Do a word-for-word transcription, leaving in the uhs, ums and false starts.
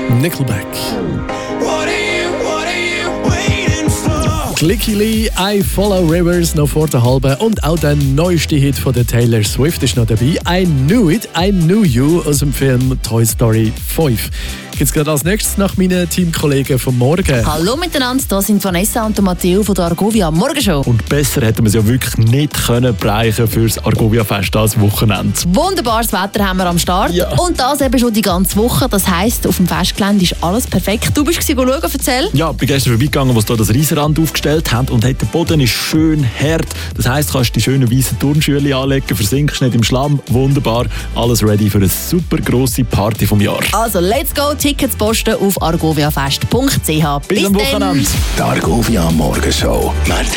Nickelback. Licky Lee, I Follow Rivers noch vor der halben und auch der neueste Hit von der Taylor Swift ist noch dabei. I Knew It, I Knew You aus dem Film Toy Story fünf. Jetzt gerade als nächstes nach meinen Teamkollegen vom Morgen. Hallo miteinander, hier sind Vanessa und Matteo von der Argovia Morgenshow. Und besser hätten wir es ja wirklich nicht können bereichen für das Argovia-Fest als Wochenende. Wunderbares Wetter haben wir am Start. Ja. Und das eben schon die ganze Woche. Das heisst, auf dem Festgelände ist alles perfekt. Du bist schauen, erzähl. Ja, ich bin gestern vorbeigegangen, wo sie hier das Riesenrad aufgestellt haben. Und der Boden ist schön hart. Das heisst, du kannst die schönen weißen Turnschuhe anlegen, versinkst nicht im Schlamm. Wunderbar. Alles ready für eine super grosse Party vom Jahr. Also, let's go. Tickets posten auf argoviafest punkt c h. Bis am Wochenende. Die Argovia Morgenshow. Montag